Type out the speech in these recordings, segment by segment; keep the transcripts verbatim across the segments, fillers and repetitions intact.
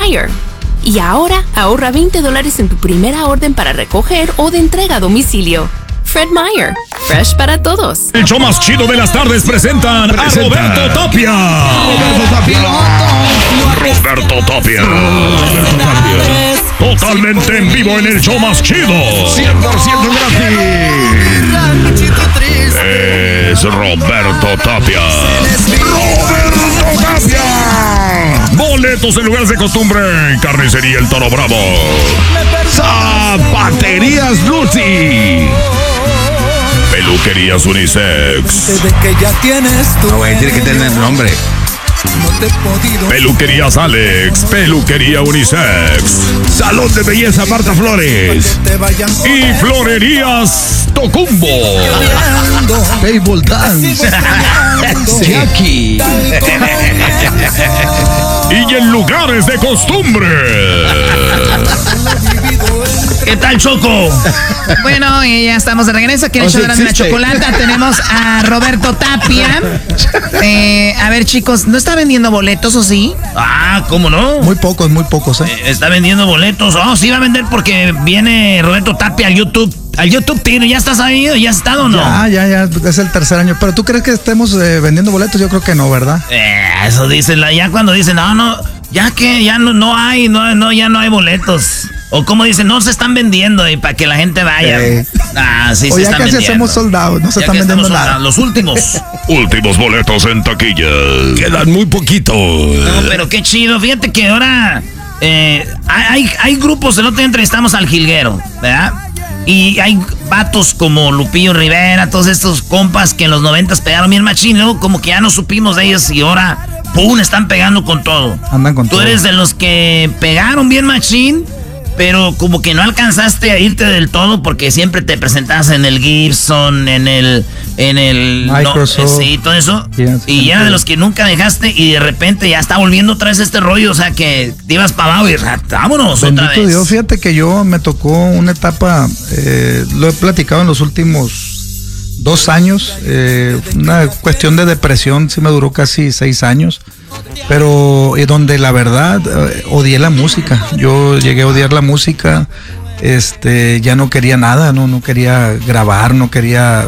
Meyer. Y ahora ahorra veinte dólares en tu primera orden para recoger o de entrega a domicilio. Fred Meyer, fresh para todos. El show más chido de las tardes presentan a Roberto Tapia. Roberto Tapia. Roberto Tapia. Roberto Tapia. Totalmente en vivo en el show más chido. cien por ciento gratis. Es Roberto Tapia. Roberto Tapia. Boletos en lugares de costumbre. Carnicería El Toro Bravo. Zapaterías Lucy. Peluquerías Unisex. No, güey, tiene que tener nombre. Peluquerías Alex. Peluquería Unisex. Salón de belleza Marta Flores. Y Florerías Tocumbo. Table Dance. Jackie. Y en lugares de costumbre. ¿Qué tal, Choco? Bueno, y ya estamos de regreso aquí en el Oh, show sí de la existe. chocolata. Tenemos a Roberto Tapia. Eh, a ver, chicos, ¿no está vendiendo boletos o sí? Ah, ¿cómo no? Muy pocos, muy pocos, ¿eh? Eh, está vendiendo boletos. Oh, sí va a vender porque viene Roberto Tapia al YouTube. Al YouTube, Tiro, ¿ya estás ahí? ¿Ya has estado o no? Ya, ya, ya, es el tercer año. Pero ¿tú crees que estemos eh, vendiendo boletos? Yo creo que no, ¿verdad? Eh, eso dicen, la- ya cuando dicen, no, no, ya que ya no, no hay, no, no, ya no hay boletos. O como dicen, no se están vendiendo y para que la gente vaya. Eh. Ah, sí, O se ya están casi vendiendo. hacemos soldados, no se Ya están que vendiendo estamos nada. soldados, los últimos. Últimos boletos en taquilla. Quedan muy poquitos. No, pero qué chido. Fíjate que ahora eh, hay, hay grupos, el otro día entrevistamos al Jilguero, ¿verdad? Y hay vatos como Lupillo Rivera, todos estos compas que en los noventas pegaron bien machín, luego como que ya no supimos de ellos y ahora, ¡pum!, están pegando con todo. Andan con Tú todo. eres de los que pegaron bien machín, pero como que no alcanzaste a irte del todo porque siempre te presentabas en el Gibson, en el... En el Microsoft. No, sí, todo eso. Yeah, sí, y ya sí. de los que nunca dejaste y de repente ya está volviendo otra vez este rollo, o sea que te ibas para abajo y ra- vámonos otra Bendito vez. Dios, fíjate que yo me tocó una etapa, eh, lo he platicado en los últimos dos años, eh, una cuestión de depresión, sí me duró casi seis años, pero eh, donde la verdad eh, odié la música, yo llegué a odiar la música, este, ya no quería nada, no, no quería grabar, no quería...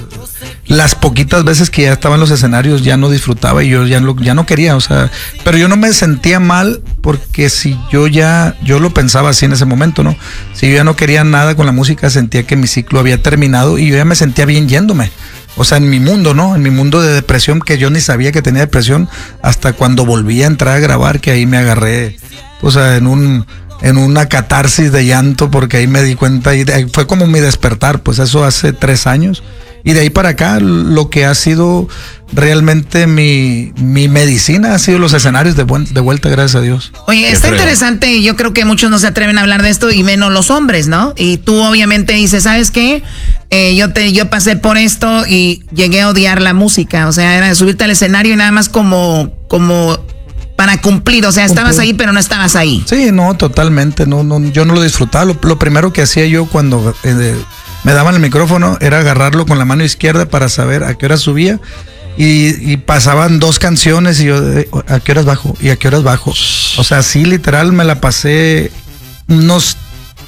Las poquitas veces que ya estaba en los escenarios ya no disfrutaba y yo ya, lo, ya no quería, o sea, pero yo no me sentía mal porque si yo ya, yo lo pensaba así en ese momento, ¿no? Si yo ya no quería nada con la música, sentía que mi ciclo había terminado y yo ya me sentía bien yéndome. O sea, en mi mundo, ¿no? En mi mundo de depresión, que yo ni sabía que tenía depresión hasta cuando volví a entrar a grabar, que ahí me agarré, o sea, en un... en una catarsis de llanto porque ahí me di cuenta y de- fue como mi despertar, pues eso hace tres años y de ahí para acá lo que ha sido realmente mi, mi medicina ha sido los escenarios de, buen- de vuelta, gracias a Dios. Oye, está interesante, yo creo que muchos no se atreven a hablar de esto y menos los hombres, ¿no? Y tú obviamente dices, ¿sabes qué? Eh, yo te yo pasé por esto y llegué a odiar la música, o sea, era subirte al escenario y nada más como como para cumplir, o sea, estabas ahí pero no estabas ahí. Sí, no, totalmente, no, no, yo no lo disfrutaba. Lo, lo primero que hacía yo cuando eh, me daban el micrófono era agarrarlo con la mano izquierda para saber a qué hora subía y, y pasaban dos canciones y yo, eh, ¿a qué horas bajo? ¿Y a qué horas bajo? O sea, sí, literal, me la pasé unos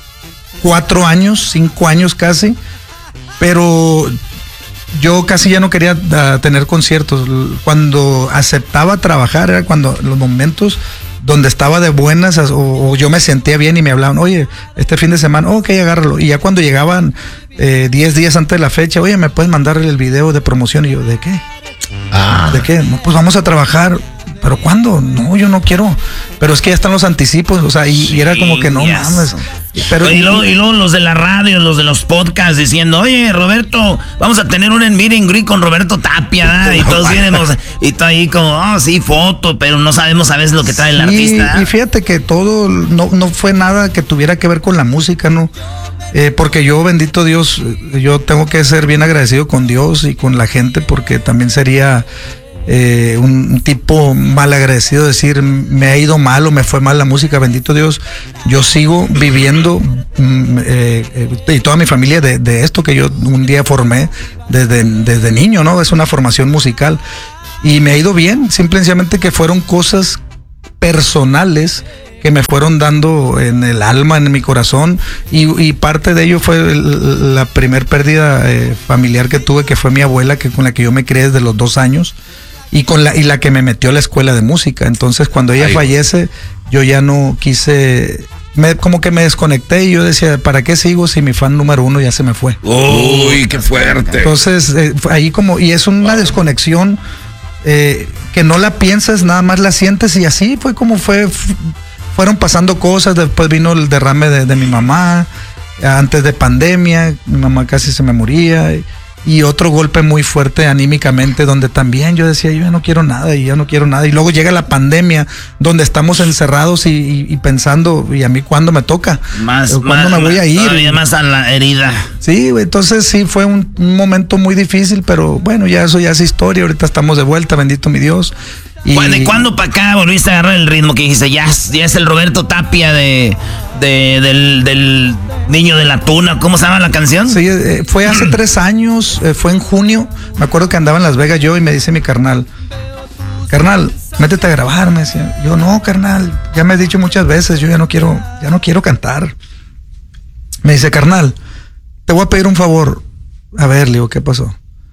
cuatro años, cinco años casi, pero yo casi ya no quería uh, tener conciertos. Cuando aceptaba trabajar era cuando los momentos donde estaba de buenas o, o yo me sentía bien y me hablaban, oye, este fin de semana, ok, agárralo. Y ya cuando llegaban eh, diez días antes de la fecha, oye, ¿me puedes mandar el video de promoción? Y yo, ¿de qué? Ah. ¿De qué? No, pues vamos a trabajar. ¿Pero cuándo? No, yo no quiero. Pero es que ya están los anticipos, o sea, y, y era como que no Yes. mames. Pero, y, luego, y luego los de la radio, los de los podcasts diciendo, oye, Roberto, vamos a tener un meet and greet con Roberto Tapia, ¿eh? Y todos vienen, y todo ahí como, oh, sí, foto, pero no sabemos a veces lo que trae el sí, artista. y fíjate que todo no, no fue nada que tuviera que ver con la música, ¿no? Eh, porque yo, bendito Dios, yo tengo que ser bien agradecido con Dios y con la gente, porque también sería eh, un tipo mal agradecido decir me ha ido mal o me fue mal la música. Bendito Dios, yo sigo viviendo mm, eh, eh, y toda mi familia de, de esto que yo un día formé desde, desde niño, ¿no? Es una formación musical y me ha ido bien, simplemente que fueron cosas personales que me fueron dando en el alma, en mi corazón, y, y parte de ello fue el, la primer pérdida eh, familiar que tuve, que fue mi abuela, que con la que yo me crié desde los dos años, y con la y la que me metió a la escuela de música. Entonces cuando ella Ay, fallece, yo ya no quise, me, como que me desconecté y yo decía, ¿para qué sigo si mi fan número uno ya se me fue? Uy, qué fuerte. Entonces eh, ahí como, y es una wow. desconexión eh, que no la piensas, nada más la sientes, y así fue como fue. Fueron pasando cosas, después vino el derrame de, de mi mamá, antes de pandemia, mi mamá casi se me moría, y, y otro golpe muy fuerte anímicamente, donde también yo decía, yo ya no quiero nada, y ya no quiero nada, y luego llega la pandemia, donde estamos encerrados y, y, y pensando, ¿y a mí cuándo me toca? Más, ¿Cuándo más, me voy a ir? Todavía más a la herida. Sí, entonces sí, fue un, un momento muy difícil, pero bueno, ya eso ya es historia, ahorita estamos de vuelta, bendito mi Dios. Y ¿de cuándo para acá volviste a agarrar el ritmo que dijiste, ya, ya es el Roberto Tapia de, de del, del niño de la tuna? ¿Cómo se llama la canción? Sí, eh, fue hace tres años, eh, fue en junio. Me acuerdo que andaba en Las Vegas yo y me dice mi carnal, carnal, métete a grabar, me decía. Yo, no, carnal, ya me has dicho muchas veces, yo ya no quiero, ya no quiero cantar. Me dice, carnal, te voy a pedir un favor. A ver, le digo, ¿qué pasó?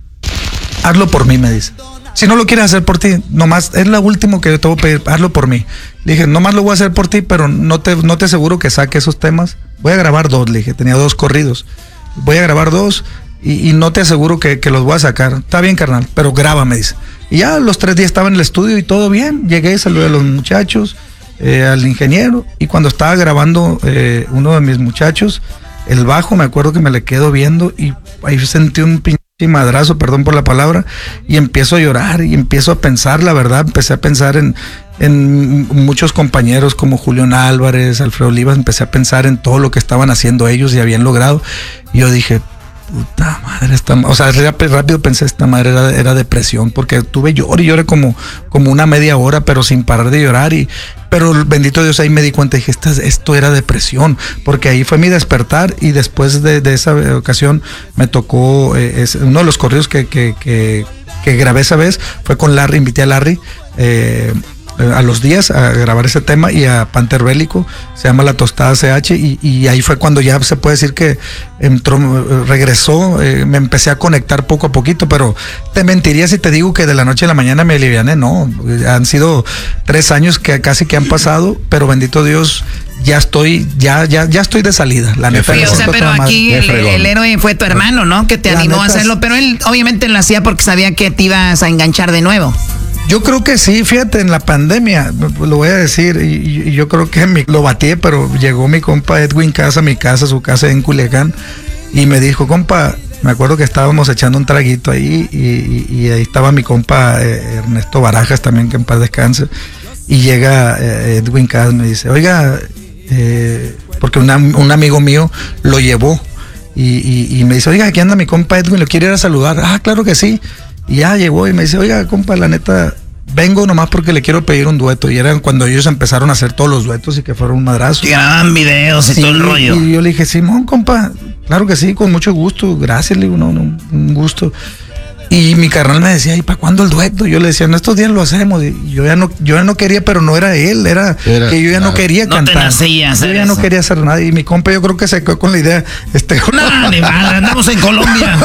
Hazlo por mí, me dice. Si no lo quieres hacer por ti, nomás, es lo último que te voy a pedir, hazlo por mí. Le dije, nomás lo voy a hacer por ti, pero no te, no te aseguro que saque esos temas. Voy a grabar dos, le dije, tenía dos corridos. Voy a grabar dos y, y no te aseguro que, que los voy a sacar. Está bien, carnal, pero graba, me dice. Y ya los tres días estaba en el estudio y todo bien. Llegué, saludé a los muchachos, eh, al ingeniero, y cuando estaba grabando eh, uno de mis muchachos, el bajo, me acuerdo que me le quedo viendo y ahí sentí un pinche madrazo, perdón por la palabra, y empiezo a llorar y empiezo a pensar, la verdad, empecé a pensar en, en muchos compañeros como Julián Álvarez, Alfredo Olivas, empecé a pensar en todo lo que estaban haciendo ellos y habían logrado, y yo dije, puta madre, esta, o sea, rápido pensé, esta madre era, era depresión, porque tuve llor y lloré como, como una media hora, pero sin parar de llorar, y pero bendito Dios, ahí me di cuenta, dije, esto, esto era depresión, porque ahí fue mi despertar, y después de, de esa ocasión me tocó, eh, es, uno de los corridos que, que, que, que grabé esa vez fue con Larry, invité a Larry, eh, a los días a grabar ese tema, y a Panther Bélico, se llama La Tostada C H, y, y ahí fue cuando ya se puede decir que entró, regresó, eh, me empecé a conectar poco a poquito, pero te mentiría si te digo que de la noche a la mañana me aliviané, no, han sido tres años que casi que han pasado, pero bendito Dios, ya estoy, ya, ya, ya estoy de salida, la neta. Sí, o sea, pero aquí el, el héroe fue tu hermano, ¿no? Que te la animó neta, a hacerlo, pero él obviamente lo hacía porque sabía que te ibas a enganchar de nuevo. Yo creo que sí, fíjate, en la pandemia, lo voy a decir, y, y yo creo que mi, lo batí, pero llegó mi compa Edwin Casa a mi casa, su casa en Culiacán, y me dijo, compa, me acuerdo que estábamos echando un traguito ahí, y, y, y ahí estaba mi compa eh, Ernesto Barajas también, que en paz descanse, y llega eh, Edwin Casa, me dice, oiga, eh, porque una, un amigo mío lo llevó, y, y, y me dice, oiga, aquí anda mi compa Edwin, lo quiere ir a saludar. Ah, claro que sí. Y ya llegó y me dice, oiga, compa, la neta, vengo nomás porque le quiero pedir un dueto. Y era cuando ellos empezaron a hacer todos los duetos y que fueron un madrazo. Y grababan videos y sí, todo el rollo. Y yo le dije, Simón, compa, claro que sí, con mucho gusto, gracias, le digo, no, no, un gusto. Y mi carnal me decía, ¿y para cuándo el dueto? Yo le decía, en estos días lo hacemos. Y yo ya no, yo ya no quería, pero no era él, era, era que yo ya claro. no quería no cantar. Te nacía hacer yo ya eso. no quería hacer nada. Y mi compa, yo creo que se quedó con la idea. Este, no, ni madre, andamos en Colombia.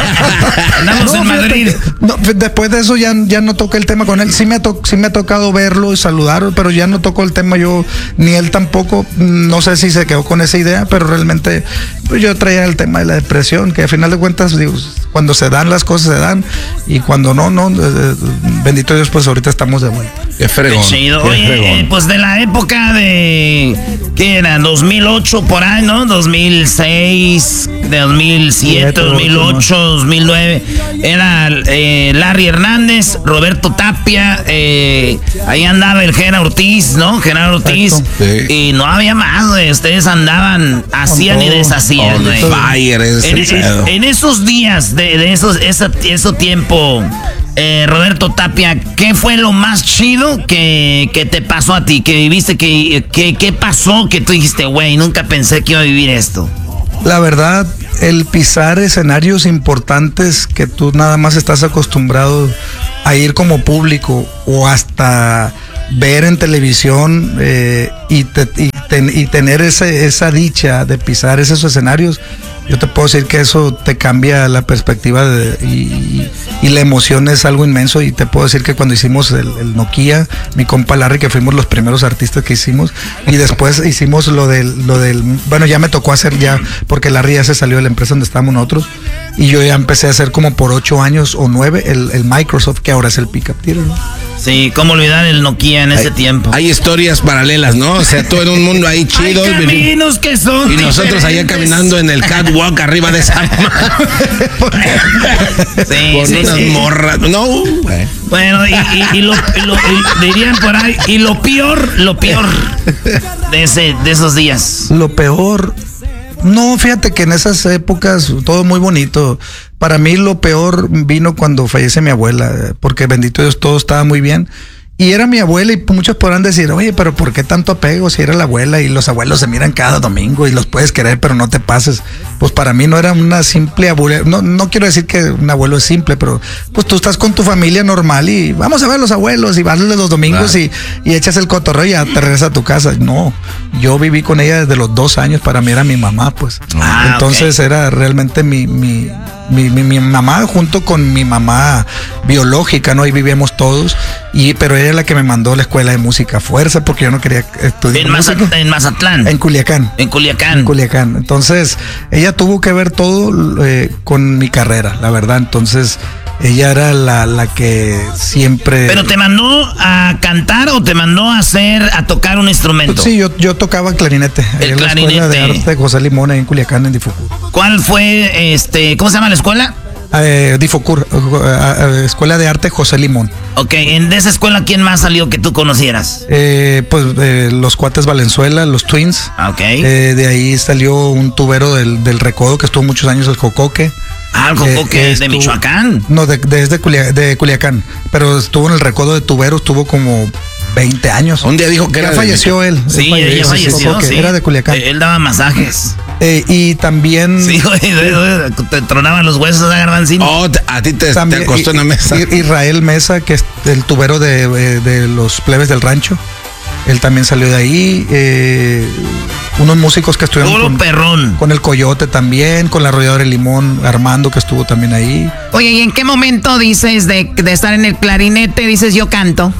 andamos no, en Madrid. No, después de eso ya, ya no toqué el tema con él. Sí me, to, sí me ha tocado verlo y saludarlo, pero ya no tocó el tema yo, ni él tampoco. No sé si se quedó con esa idea, pero realmente pues yo traía el tema de la depresión, que al final de cuentas, digo, cuando se dan las cosas se dan, y cuando no, no, eh, bendito Dios, pues ahorita estamos de vuelta. Qué fregón. Qué chido. Qué Oye, fregón. pues de la época de, ¿qué era? dos mil ocho por ahí, ¿no? dos mil seis, de dos mil siete, dos mil ocho, dos mil nueve. Era eh, Larry Hernández, Roberto Tapia, eh, ahí andaba el Gera Ortiz, ¿no? Gerardo Ortiz. Sí. Y no había más, güey. Ustedes andaban, hacían y deshacían, güey. En, en esos días, de, de esos, ese, ese tiempo, eh, Roberto Tapia, ¿qué fue lo más chido que, que te pasó a ti? ¿Que viviste? ¿Qué que, que pasó que tú dijiste, güey, nunca pensé que iba a vivir esto? La verdad, el pisar escenarios importantes que tú nada más estás acostumbrado a ir como público o hasta ver en televisión eh, y, te, y, ten, y tener ese, esa dicha de pisar esos escenarios, yo te puedo decir que eso te cambia la perspectiva de, y, y la emoción es algo inmenso. Y te puedo decir que cuando hicimos el, el Nokia, mi compa Larry, que fuimos los primeros artistas que hicimos, y después hicimos lo del, lo del, bueno, ya me tocó hacer ya, porque Larry ya se salió de la empresa donde estábamos nosotros, y yo ya empecé a hacer como por ocho años o nueve el, el Microsoft, que ahora es el Pickup Theater, ¿no? Sí, cómo olvidar el Nokia en hay, ese tiempo. Hay historias paralelas, ¿no? O sea, todo en un mundo ahí chido. Hay caminos que son y nosotros allá caminando en el catwalk arriba de esa sí, con sí, unas sí. morras. No, bueno. Bueno, y, y, y, lo, y, lo, y dirían por ahí, y lo peor, lo peor de ese, de esos días. Lo peor. No, fíjate que en esas épocas todo muy bonito. Para mí lo peor vino cuando fallece mi abuela, porque bendito Dios todo estaba muy bien. Y era mi abuela y muchos podrán decir, oye, pero ¿por qué tanto apego si era la abuela y los abuelos se miran cada domingo y los puedes querer pero no te pases? Pues para mí no era una simple abuela, no, no quiero decir que un abuelo es simple, pero pues tú estás con tu familia normal y vamos a ver a los abuelos y vas los domingos, claro. y, y echas el cotorreo y ya te regresas a tu casa. No, yo viví con ella desde los dos años, para mí era mi mamá, pues. Ah, entonces okay. Era realmente mi, mi, mi, mi, mi mamá junto con mi mamá biológica, ¿no? Ahí vivíamos todos, y pero ella la que me mandó a la escuela de música a fuerza porque yo no quería estudiar en, música. Mazat- en Mazatlán. En Culiacán. En Culiacán. En Culiacán. Entonces, ella tuvo que ver todo eh, con mi carrera, la verdad. Entonces, ella era la, la que siempre... ¿Pero te mandó a cantar o te mandó a hacer, a tocar un instrumento? Sí, yo, yo tocaba clarinete. El en clarinete. La escuela de arte de José Limón, ahí en Culiacán, en Difocur. ¿Cuál fue, este, cómo se llama la escuela? Eh, Difocur, uh, uh, uh, Escuela de Arte José Limón. Ok, ¿en de esa escuela quién más salió que tú conocieras? Eh, pues eh, los cuates Valenzuela, los Twins. Ok. Eh, de ahí salió un tubero del, del Recodo que estuvo muchos años, el Jocoque. Ah, el Jocoque, eh, de Michoacán. No, de, de, de, Culia, de Culiacán, pero estuvo en el Recodo de tubero, estuvo como veinte años. Un día dijo que ya era falleció él. Sí, él falleció, ya falleció, sí. Era de Culiacán. Él daba masajes. Eh, y también... Sí, güey, te tronaban los huesos a Garbancín. Oh, a ti te, también, te acostó en la mesa. Israel Mesa, que es el tubero de, de los plebes del rancho. Él también salió de ahí. Eh, unos músicos que estuvieron con, perrón. con el Coyote también, con la Arrolladora de Limón, Armando, que estuvo también ahí. Oye, ¿y en qué momento dices de, de estar en el clarinete, dices yo canto?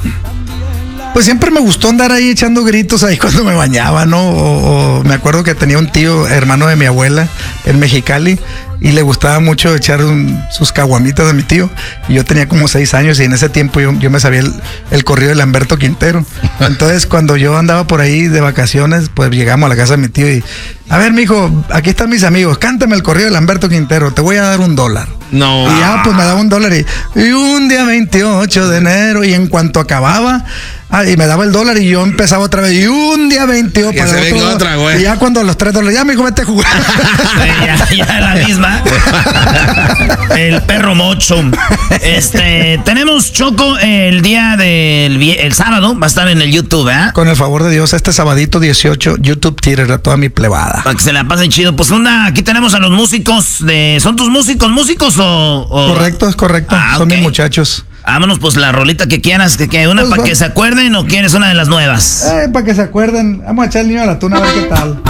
Pues siempre me gustó andar ahí echando gritos ahí cuando me bañaba, ¿no? O, o me acuerdo que tenía un tío, hermano de mi abuela, en Mexicali, y le gustaba mucho echar un, sus caguamitas a mi tío. Y yo tenía como seis años y en ese tiempo yo, yo me sabía el, el corrido de Lamberto Quintero. Entonces cuando yo andaba por ahí de vacaciones, pues llegamos a la casa de mi tío y, a ver, mijo, aquí están mis amigos, cántame el corrido de Lamberto Quintero, te voy a dar un dólar. No. Y ya, pues me daba un dólar y, y un día veintiocho de enero, y en cuanto acababa, ah, y me daba el dólar y yo empezaba otra vez, y un día veintiocho, para se otro, otra, güey. Y ya cuando los tres dólares, ya mijo, vete a jugar. ya, ya la misma. El perro mocho. Este, tenemos Choco el día del el sábado, va a estar en el YouTube, ¿eh? Con el favor de Dios, este sabadito dieciocho, YouTube Theater, a toda mi plebada. Para que se la pasen chido. Pues onda, aquí tenemos a los músicos de, ¿son tus músicos, músicos o...? o... Correcto, es correcto, ah, son okay. mis muchachos. Vámonos, pues la rolita que quieras, que, que una pues para que se acuerden o quieres una de las nuevas. Eh, para que se acuerden, vamos a echar el niño a la tuna a ver qué tal.